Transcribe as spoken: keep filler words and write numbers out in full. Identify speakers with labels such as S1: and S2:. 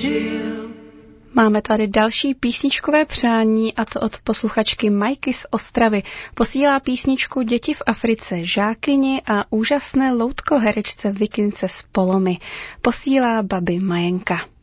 S1: žil.
S2: Máme tady další písničkové přání, a to od posluchačky Majky z Ostravy. Posílá písničku Děti v Africe žákyni a úžasné loutko herečce Vikince z Polomy. Posílá babi Majenka.